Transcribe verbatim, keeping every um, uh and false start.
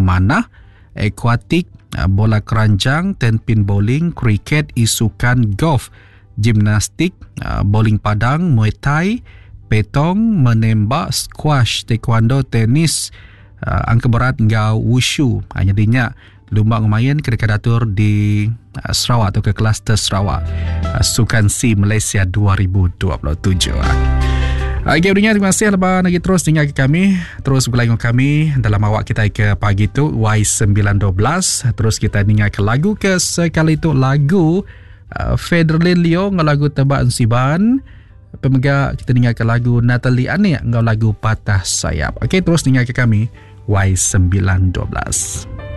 memanah, akuatik, uh, bola keranjang, ten pin bowling, kriket, isukan, golf, gimnastik, uh, bowling padang, muay thai, petong, menembak, squash, taekwondo, tenis, uh, angka berat hingga wushu. Uh, jadinya lumba ngemain kedekatan datur di uh, Sarawak atau ke kluster Sarawak uh, Sukan C Malaysia dua ribu dua puluh tujuh. Okay, udah terima kasih lepas lagi terus dengar ke kami, terus berlainan kami dalam awak kita ke pagi tu Y sembilan dua belas. Terus kita dengar ke lagu ke sekali tu lagu uh, Federlin Leo dengan lagu Tebak Siban. Pemegak kita dengar ke lagu Natalie Ane dengan lagu Patah Sayap. Okay, terus dengar ke kami Y sembilan dua belas.